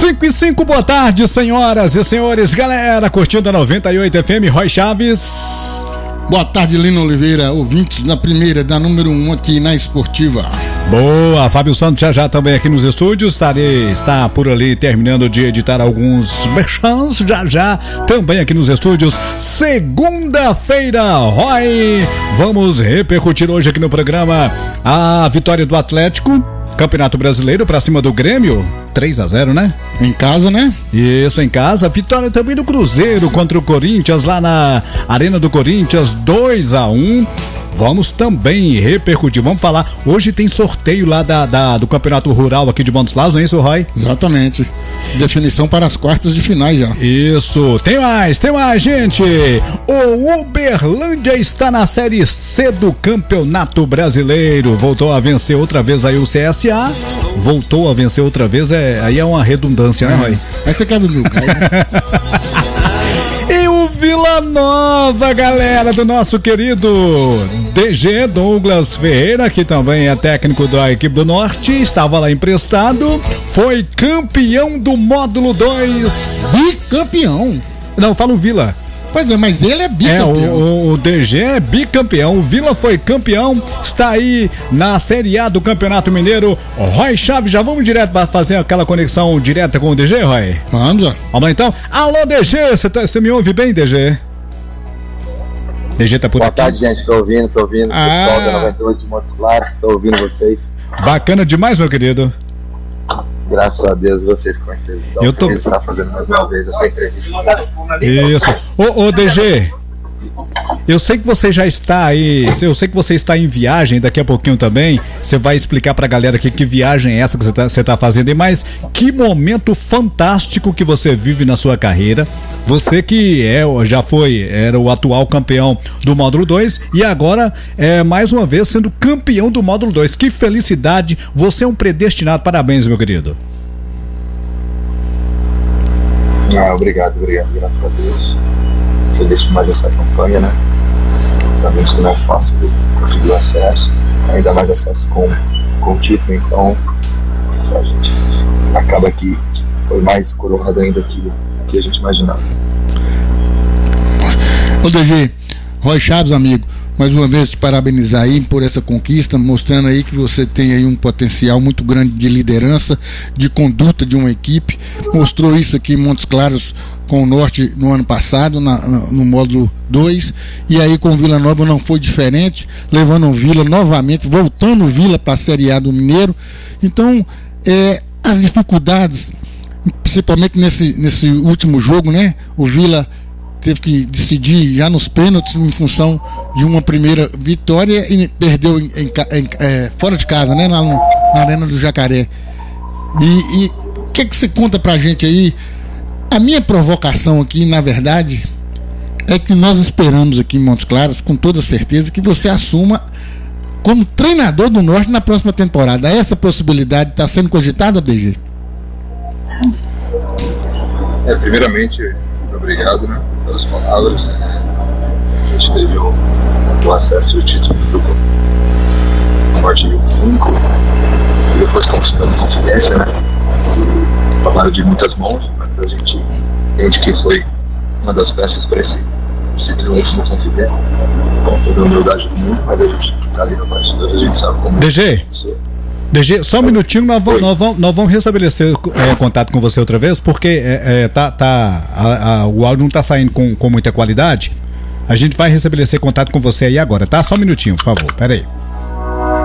5:05, boa tarde, senhoras e senhores, galera, curtindo a 98 FM, Roy Chaves. Boa tarde, Lino Oliveira, ouvintes da primeira, da número 1 aqui na Esportiva. Boa, Fábio Santos já também aqui nos estúdios, está por ali terminando de editar alguns merchans, já também aqui nos estúdios. Segunda-feira, Roy, vamos repercutir hoje aqui no programa a vitória do Atlético, Campeonato Brasileiro pra cima do Grêmio, 3-0, né? Em casa, né? Isso, em casa. Vitória também do Cruzeiro contra o Corinthians lá na Arena do Corinthians, 2-1. Vamos também repercutir, vamos falar. Hoje tem sorteio lá do Campeonato Rural aqui de Montes Claros, não é isso, Roy? Exatamente. Definição para as quartas de finais já. Isso. Tem mais, gente. O Uberlândia está na Série C do Campeonato Brasileiro. Voltou a vencer outra vez aí o CSA. Voltou a vencer outra vez, aí é uma redundância, né, Roy? Aí você quer ver o cara, né? E o Vila Nova, galera, do nosso querido DG Douglas Ferreira, que também é técnico da equipe do Norte, estava lá emprestado, foi campeão do módulo 2. Bicampeão? Não, fala o Vila. Pois é, mas ele é bicampeão. O DG é bicampeão, o Vila foi campeão, está aí na Série A do Campeonato Mineiro. Roy Chaves, já vamos direto para fazer aquela conexão direta com o DG, Roy? Vamos lá. Vamos lá então. Alô, DG, você me ouve bem, DG? DG tá por aqui? Boa tarde, gente, tô ouvindo. Pessoal da 98 de Montes Claros, tô ouvindo vocês. Bacana demais, meu querido. Graças a Deus, vocês conhecem. Eu tô estar fazendo mais uma vez essa entrevista. Isso. Ô DG, eu sei que você já está aí, eu sei que você está em viagem daqui a pouquinho também. Você vai explicar pra galera aqui que viagem é essa que você tá fazendo aí, mas que momento fantástico que você vive na sua carreira. Você que era o atual campeão do módulo 2 e agora mais uma vez sendo campeão do módulo 2. Que felicidade, você é um predestinado. Parabéns, meu querido. Obrigado, graças a Deus. Feliz por mais essa campanha, né? Também isso não é fácil conseguir o acesso, ainda mais acesso com o título, então a gente acaba que foi mais coroado ainda que a gente imaginava. Ô DG, Roy Chaves, amigo, mais uma vez te parabenizar aí por essa conquista, mostrando aí que você tem aí um potencial muito grande de liderança, de conduta de uma equipe. Mostrou isso aqui em Montes Claros com o Norte no ano passado, no módulo 2, e aí com o Vila Nova não foi diferente, levando o Vila novamente, voltando o Vila para a Série A do Mineiro. Então, as dificuldades, principalmente nesse último jogo, né? O Vila teve que decidir já nos pênaltis em função de uma primeira vitória e perdeu fora de casa, né? Na Arena do Jacaré. E o que você conta pra gente aí? A minha provocação aqui, na verdade, é que nós esperamos aqui em Montes Claros, com toda certeza, que você assuma como treinador do Norte na próxima temporada. Essa possibilidade está sendo cogitada, DG? Primeiramente, muito obrigado, né, pelas palavras. A gente teve o acesso ao título do Norte 25, e depois conquistando confidência, né? Trabalho de muitas mãos, mas a gente entende que foi uma das peças para esse triunfo no confidência, com toda a humildade do mundo, mas a gente está ali no bastidor, a gente sabe como. DG, só um minutinho, nós vamos restabelecer contato com você outra vez, porque o áudio não está saindo com muita qualidade. A gente vai restabelecer contato com você aí agora, tá? Só um minutinho, por favor, pera aí.